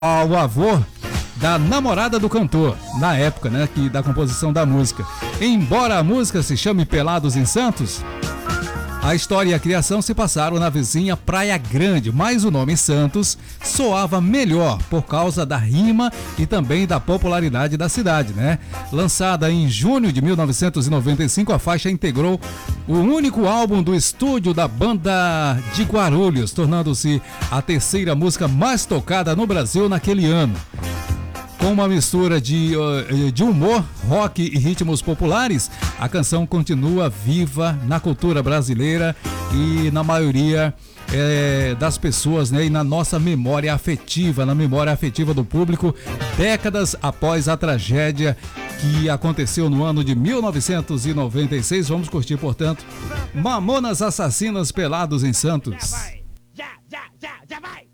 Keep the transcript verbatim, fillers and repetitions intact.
ao avô da namorada do cantor, na época, né, que, da composição da música. Embora a música se chame Pelados em Santos, a história e a criação se passaram na vizinha Praia Grande, mas o nome Santos soava melhor por causa da rima e também da popularidade da cidade, né? Lançada em junho de mil novecentos e noventa e cinco, a faixa integrou o único álbum do estúdio da banda de Guarulhos, tornando-se a terceira música mais tocada no Brasil naquele ano. Com uma mistura de, de humor, rock e ritmos populares, a canção continua viva na cultura brasileira e na maioria é, das pessoas, né, e na nossa memória afetiva, na memória afetiva do público, décadas após a tragédia que aconteceu no ano de mil novecentos e noventa e seis. Vamos curtir, portanto, Mamonas Assassinas, Pelados em Santos. Já vai, já, já, já, já vai.